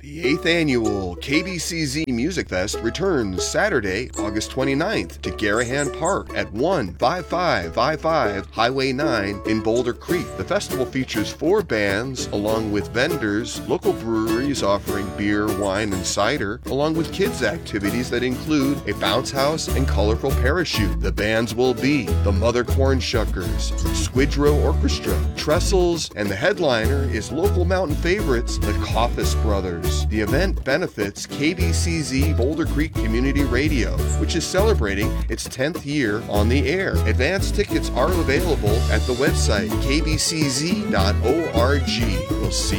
The 8th annual KBCZ Music Fest returns Saturday, August 29th to Garahan Park at 15555 Highway 9 in Boulder Creek. The festival features 4 bands along with vendors, local breweries offering beer, wine, and cider, along with kids' activities that include a bounce house and colorful parachute. The bands will be the Mother Cornshuckers, Squidrow Orchestra, Trestles, and the headliner is local mountain favorites, the Coffis Brothers. The event benefits KBCZ Boulder Creek Community Radio, which is celebrating its 10th year on the air. Advance tickets are available at the website kbcz.org. We'll see